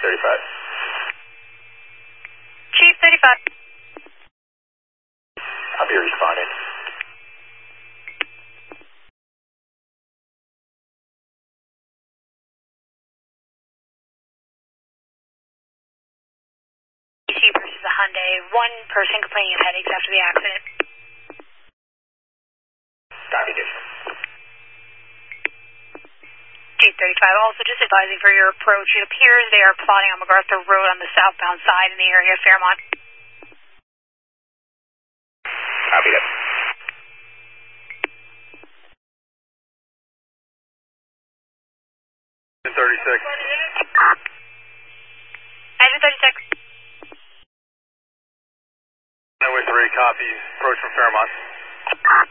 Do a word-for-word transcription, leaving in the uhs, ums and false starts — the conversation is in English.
thirty-five. Chief thirty-five. I'll be responding. Chief versus a Hyundai. One person complaining of headaches after the accident. Copy, Dick. Chief thirty-five, also just advising for your approach. It appears they are plotting on MacArthur Road on the southbound side in the area of Fairmont. Copy that. thirty-six. Engine thirty-six. Highway three, copy. Approach from Fairmont.